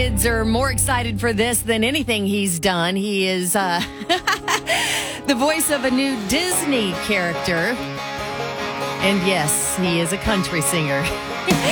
kids are more excited for this than anything he's done. He is the voice of a new Disney character. And yes, he is a country singer.